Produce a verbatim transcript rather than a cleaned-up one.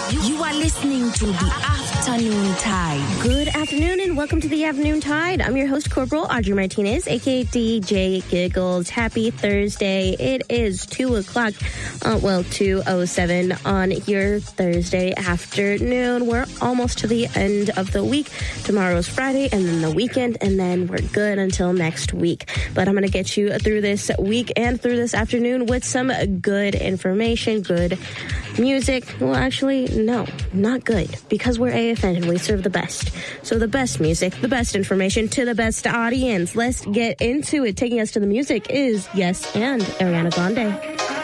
You are listening to the Afternoon Tide. Good afternoon and welcome to the Afternoon Tide. I'm your host, Corporal Audrey Martinez, aka D J Giggles. Happy Thursday. It is two o'clock, uh, well, two oh seven on your Thursday afternoon. We're almost to the end of the week. Tomorrow's Friday and then the weekend, and then we're good until next week. But I'm going to get you through this week and through this afternoon with some good information, good music. Well, actually, no, not good, because we're A F N and we serve the best. So the best music, the best information to the best audience. Let's get into it. Taking us to the music is Yes and Ariana Grande.